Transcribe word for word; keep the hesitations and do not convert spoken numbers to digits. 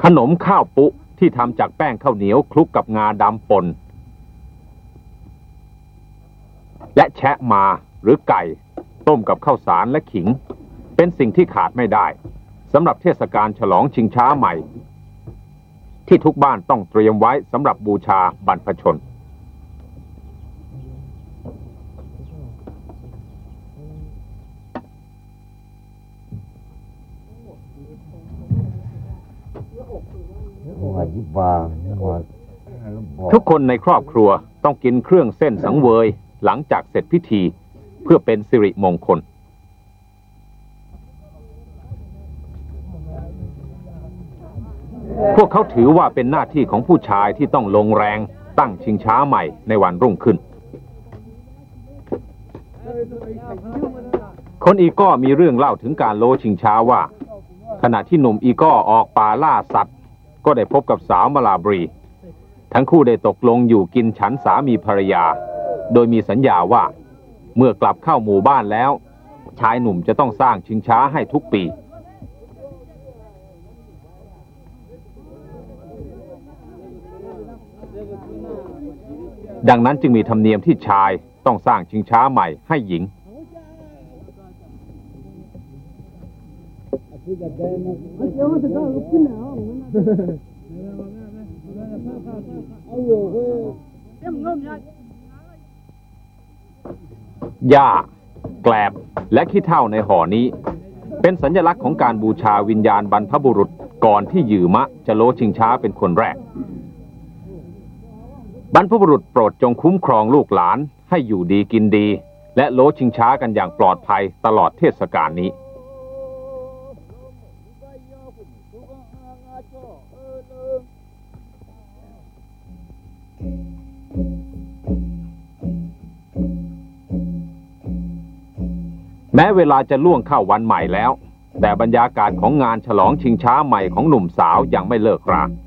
ขนมข้าวปุที่ทำจากแป้งข้าวเหนียวคลุกกับงาดำป่นและแชะมาหรือไก่ต้มกับข้าวสารและขิงเป็นสิ่งที่ขาดไม่ได้สำหรับเทศกาลฉลองชิงช้าใหม่ที่ทุกบ้านต้องเตรียมไว้สำหรับบูชาบรรพชนทุกคนในครอบครัวต้องกินเครื่องเส้นสังเวยหลังจากเสร็จพิธีเพื่อเป็นสิริมงคลพวกเขาถือว่าเป็นหน้าที่ของผู้ชายที่ต้องลงแรงตั้งชิงช้าใหม่ในวันรุ่งขึ้นคนอีก้อมีเรื่องเล่าถึงการโลชิงช้าว่าขณะที่หนุ่มอีก้อออกป่าล่าสัตว์ก็ได้พบกับสาวมาลาบรีทั้งคู่ได้ตกลงอยู่กินฉันสามีภรรยาโดยมีสัญญาว่าเมื่อกลับเข้าหมู่บ้านแล้วชายหนุ่มจะต้องสร้างชิงช้าให้ทุกปีดังนั้นจึงมีธรรมเนียมที่ชายต้องสร้างชิงช้าใหม่ให้หญิงหญ้าแกลบและขี้เถ้าในห่อนี้เป็นสัญลักษณ์ของการบูชาวิญญาณบรรพบุรุษก่อนที่หยื่อมะจะโลชิงช้าเป็นคนแรกบรรพบุรุษโปรดจงคุ้มครองลูกหลานให้อยู่ดีกินดีและโลชิงช้ากันอย่างปลอดภัยตลอดเทศกาลนี้แม้เวลาจะล่วงเข้าวันใหม่แล้วแต่บรรยากาศของงานฉลองชิงช้าใหม่ของหนุ่มสาวยังไม่เลิกรา